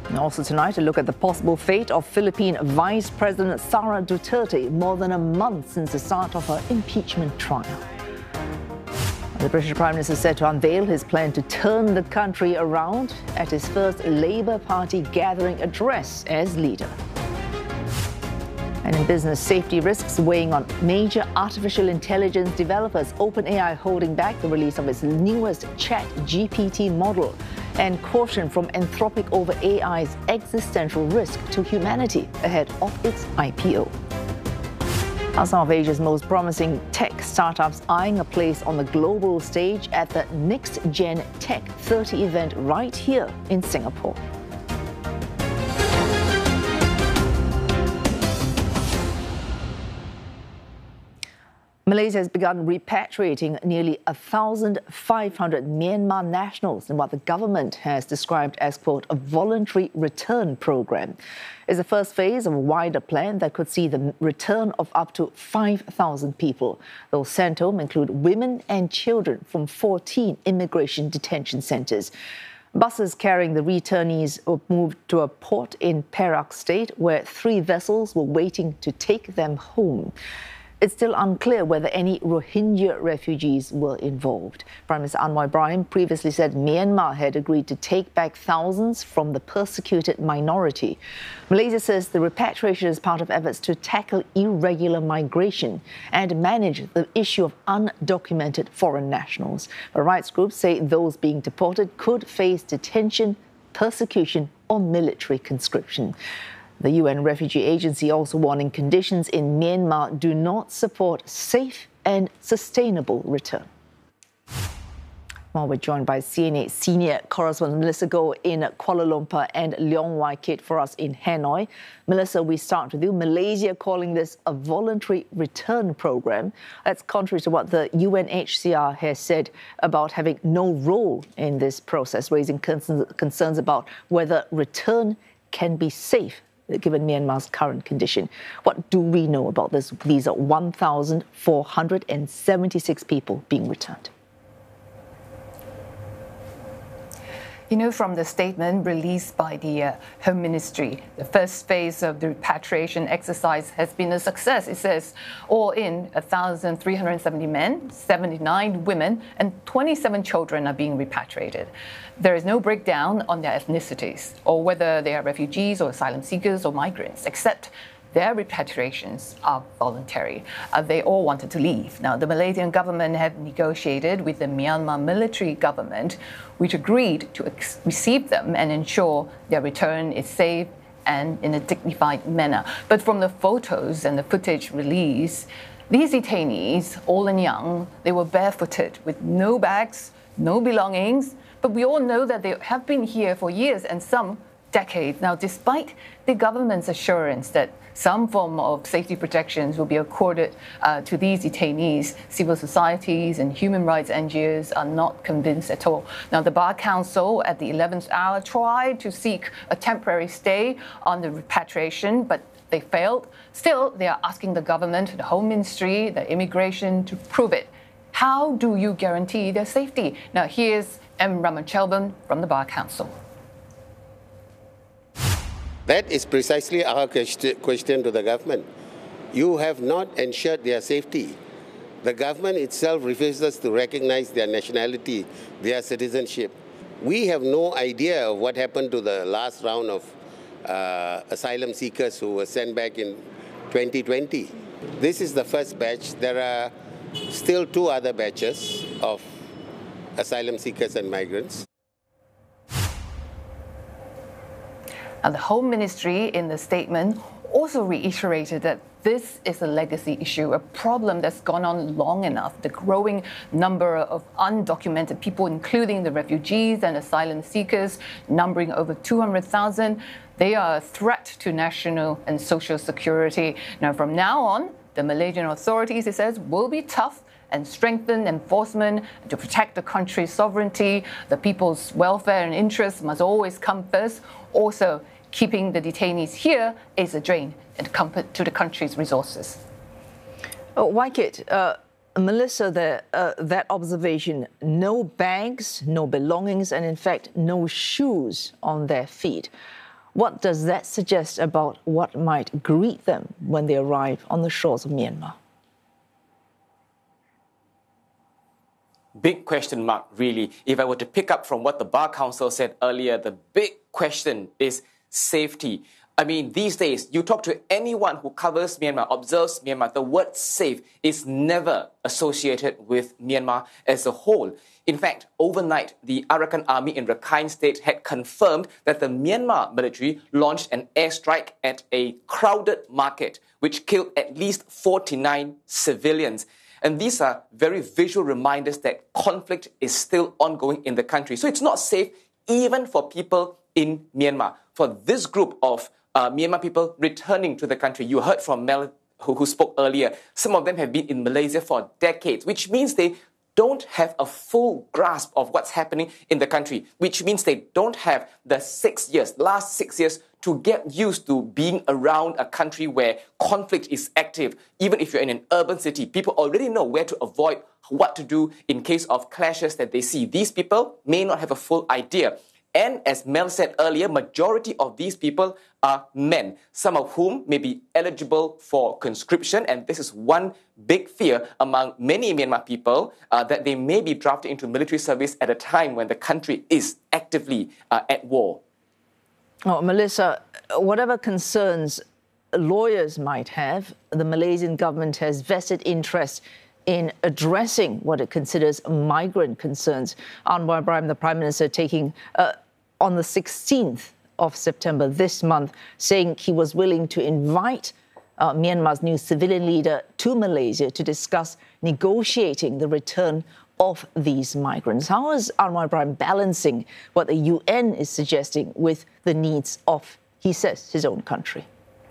And also tonight, a look at the possible fate of Philippine Vice President Sara Duterte more than a month since the start of her impeachment trial. The British Prime Minister is said to unveil his plan to turn the country around at his first Labour Party gathering address as leader. And in business, safety risks weighing on major artificial intelligence developers, OpenAI holding back the release of its newest ChatGPT model, and caution from Anthropic over AI's existential risk to humanity ahead of its IPO. Are some of Asia's most promising tech startups eyeing a place on the global stage at the Next Gen Tech 30 event right here in Singapore? Malaysia has begun repatriating nearly 1,500 Myanmar nationals in what the government has described as, quote, a voluntary return program. It's the first phase of a wider plan that could see the return of up to 5,000 people. Those sent home include women and children from 14 immigration detention centres. Buses carrying the returnees were moved to a port in Perak State, where 3 vessels were waiting to take them home. It's still unclear whether any Rohingya refugees were involved. Prime Minister Anwar Ibrahim previously said Myanmar had agreed to take back thousands from the persecuted minority. Malaysia says the repatriation is part of efforts to tackle irregular migration and manage the issue of undocumented foreign nationals. But rights groups say those being deported could face detention, persecution, or military conscription. The UN Refugee Agency also warning conditions in Myanmar do not support safe and sustainable return. Well, we're joined by CNA senior correspondent Melissa Goh in Kuala Lumpur and Leong Wai Kit for us in Hanoi. Melissa, we start with you. Malaysia calling this a voluntary return program. That's contrary to what the UNHCR has said about having no role in this process, raising concerns about whether return can be safe given Myanmar's current condition. What do we know about this? These are 1,476 people being returned. You know, from the statement released by the Home Ministry, the first phase of the repatriation exercise has been a success. It says all in 1,370 men, 79 women, and 27 children are being repatriated. There is no breakdown on their ethnicities or whether they are refugees or asylum seekers or migrants, except their repatriations are voluntary. They all wanted to leave. Now, the Malaysian government had negotiated with the Myanmar military government, which agreed to receive them and ensure their return is safe and in a dignified manner. But from the photos and the footage released, these detainees, old and young, they were barefooted with no bags, no belongings. But we all know that they have been here for years and some decades. Now, despite the government's assurance that some form of safety protections will be accorded to these detainees, civil societies and human rights NGOs are not convinced at all. Now, the Bar Council at the 11th hour tried to seek a temporary stay on the repatriation, but they failed. Still, they are asking the government, the Home Ministry, the immigration to prove it. How do you guarantee their safety? Now, here's M. Ramachelvan from the Bar Council. That is precisely our question to the government. You have not ensured their safety. The government itself refuses to recognize their nationality, their citizenship. We have no idea of what happened to the last round of asylum seekers who were sent back in 2020. This is the first batch. There are still 2 other batches of asylum seekers and migrants. And the Home Ministry in the statement also reiterated that this is a legacy issue, a problem that's gone on long enough. The growing number of undocumented people, including the refugees and asylum seekers, numbering over 200,000, they are a threat to national and social security. Now, from now on, the Malaysian authorities, it says, will be tough and strengthen enforcement to protect the country's sovereignty. The people's welfare and interests must always come first. Also, keeping the detainees here is a drain to the country's resources. Wai Kit, Melissa, that observation, no bags, no belongings, and in fact, no shoes on their feet. What does that suggest about what might greet them when they arrive on the shores of Myanmar? Big question mark, really. If I were to pick up from what the Bar Council said earlier, the big question is safety. I mean, these days, you talk to anyone who covers Myanmar, observes Myanmar, the word safe is never associated with Myanmar as a whole. In fact, overnight, the Arakan Army in Rakhine State had confirmed that the Myanmar military launched an airstrike at a crowded market, which killed at least 49 civilians. And these are very visual reminders that conflict is still ongoing in the country. So it's not safe even for people in Myanmar. For this group of Myanmar people returning to the country, you heard from Mel who spoke earlier, some of them have been in Malaysia for decades, which means they don't have a full grasp of what's happening in the country, which means they don't have the last 6 years to get used to being around a country where conflict is active. Even if you're in an urban city, people already know where to avoid, what to do in case of clashes that they see. These people may not have a full idea. And as Mel said earlier, majority of these people are men, some of whom may be eligible for conscription. And this is one big fear among many Myanmar people, that they may be drafted into military service at a time when the country is actively at war. Oh, Melissa, whatever concerns lawyers might have, the Malaysian government has vested interest in addressing what it considers migrant concerns. Anwar Ibrahim, the Prime Minister, taking on the 16th of September this month, saying he was willing to invite Myanmar's new civilian leader to Malaysia to discuss negotiating the return of these migrants. How is Anwar Ibrahim balancing what the UN is suggesting with the needs of, he says, his own country?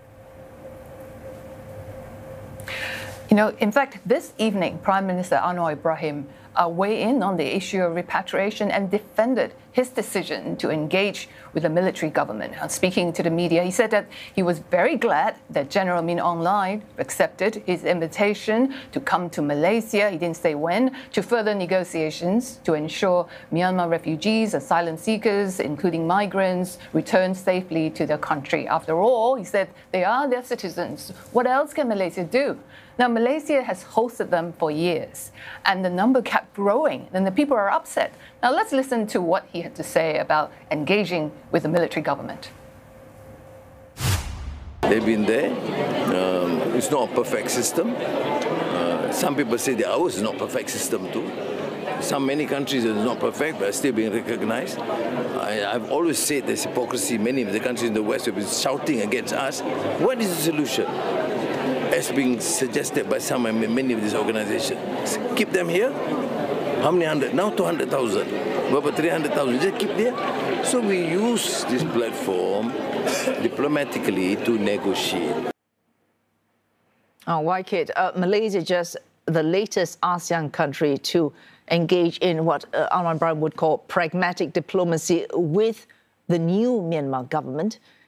You know, in fact, this evening, Prime Minister Anwar Ibrahim weighed in on the issue of repatriation and defended his decision to engage with the military government. Speaking to the media, he said that he was very glad that General Min Aung Hlaing accepted his invitation to come to Malaysia, he didn't say when, to further negotiations to ensure Myanmar refugees, asylum seekers, including migrants, return safely to their country. After all, he said, they are their citizens. What else can Malaysia do? Now, Malaysia has hosted them for years, and the number kept growing, and the people are upset. Now, let's listen to what he had to say about engaging with the military government. They've been there. It's not a perfect system. Some people say that ours is not a perfect system too. Many countries are not perfect, but are still being recognized. I've always said there's hypocrisy. Many of the countries in the West have been shouting against us. What is the solution? As being suggested by many of these organizations. Keep them here. How many hundred? Now 200,000. About 300,000. Just keep there. So we use this platform diplomatically to negotiate. YK, Malaysia just the latest ASEAN country to engage in what Anwar Ibrahim would call pragmatic diplomacy with the new Myanmar government.